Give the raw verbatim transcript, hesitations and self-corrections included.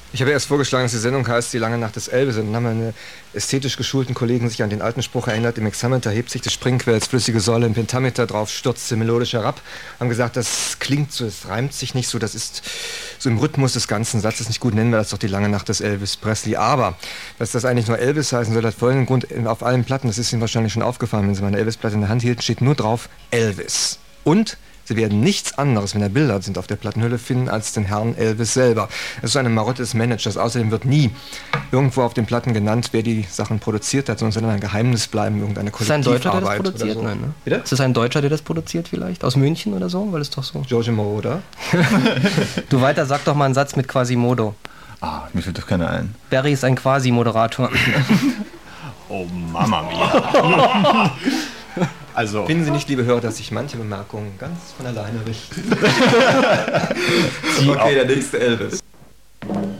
Ich habe erst vorgeschlagen, dass die Sendung heißt Die lange Nacht des Elvis. Und dann haben meine ästhetisch geschulten Kollegen sich an den alten Spruch erinnert, im Hexameter hebt sich des Springquells flüssige Säule, im Pentameter drauf stürzt sie melodisch herab. Haben gesagt, das klingt so, es reimt sich nicht so, das ist so im Rhythmus des ganzen Satzes nicht gut, nennen wir das doch die lange Nacht des Elvis Presley. Aber, dass das eigentlich nur Elvis heißen soll, hat folgenden Grund: auf allen Platten, das ist Ihnen wahrscheinlich schon aufgefallen, wenn Sie meine Elvis-Platte in der Hand hielten, steht nur drauf Elvis. Und Sie werden nichts anderes, wenn da Bilder sind, auf der Plattenhülle finden, als den Herrn Elvis selber. Es ist eine Marotte des Managers. Außerdem wird nie irgendwo auf den Platten genannt, wer die Sachen produziert hat, sondern soll ein Geheimnis bleiben, irgendeine Kollektivarbeit. Ist ein Deutscher, der das produziert? So. Nein, ne? Bitte? Ist das ein Deutscher, der das produziert vielleicht? Aus München oder so? Weil es doch so... Giorgio Moroder. Du weiter, sag doch mal einen Satz mit Quasimodo. Ah, mir fällt doch keiner ein. Barry ist ein Quasi-Moderator. Oh, Mama mia. Also. Finden Sie nicht, liebe Hörer, dass sich manche Bemerkungen ganz von alleine richten? Okay, der nächste Elvis.